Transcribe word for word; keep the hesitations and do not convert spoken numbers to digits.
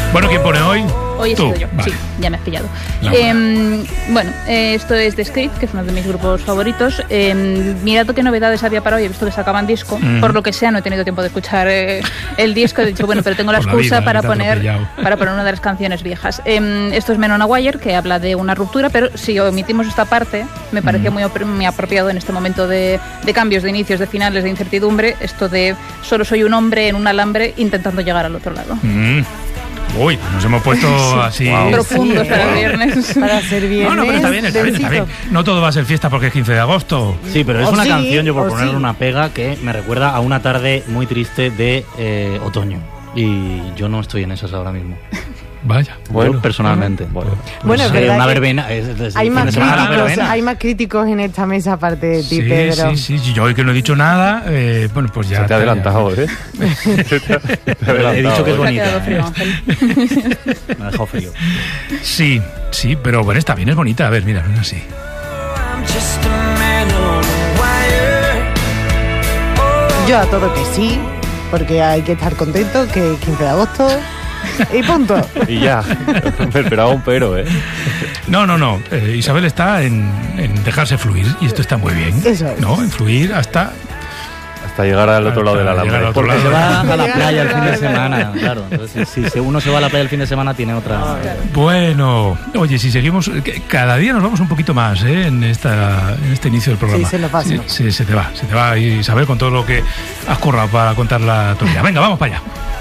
Bueno, ¿quién pone hoy? Hoy he Tú. sido yo, Vale. sí, ya me has pillado. No, eh, bueno, eh, esto es The Script, que es uno de mis grupos favoritos. Eh, mirad qué novedades había para hoy, he visto que sacaban disco. Mm. Por lo que sea, no he tenido tiempo de escuchar eh, el disco. He dicho, bueno, pero tengo la Por la excusa vida, para, te ha poner, atropellado. para poner una de las canciones viejas. Eh, esto es Men on a Wire, que habla de una ruptura, pero si omitimos esta parte, me parecía Mm. muy, op- muy apropiado en este momento de, de cambios, de inicios, de finales, de incertidumbre, esto de solo soy un hombre en un alambre intentando llegar al otro lado. Mm. Uy, nos hemos puesto así... Wow. Profundos Sí, para wow. el viernes. Para ser viernes. No, no, pero está bien, está bien, está bien. No todo va a ser fiesta porque es quince de agosto. Sí, pero es O una sí, canción, yo por o ponerle sí. una pega, que me recuerda a una tarde muy triste de eh, otoño. Y yo no estoy en esas ahora mismo. Vaya. Yo, personalmente. Bueno, Pues, es eh, verdad una que verbena. Es, es- Hay fin más, de semana la críticos, verbena. hay más críticos en esta mesa aparte de ti, Sí, Pedro. sí, sí. Yo hoy que no he dicho nada, eh, bueno, pues ya... Se te ha adelantado, ¿eh? Se te ha- te ha He dicho adelantado, que es ¿eh? Me ha quedado bonita. frío, ¿eh? Ángel. Me ha dejado frío. Sí, sí, pero bueno, está bien, es bonita. A ver, mira, así. Yo a todo que sí, porque hay que estar contento, que es quince de agosto y punto. Y ya. Me esperaba un pero, ¿eh? No, no, no. eh, Isabel está en, en dejarse fluir y esto está muy bien. Eso es. ¿No? En fluir hasta... Hasta llegar al otro lado del Hasta llegar al alambre. otro Porque lado. se va a la Llegar playa el a fin la de playa. semana, claro. Entonces, si, si uno se va a la playa el fin de semana, tiene otra. Bueno, oye, si seguimos, que cada día nos vamos un poquito más ¿eh? en, esta, en este inicio del programa. Sí, se nos va, se nos va. Sí, se te va, se te va, Isabel, con todo lo que has currado para contar la tuya. Venga, vamos para allá.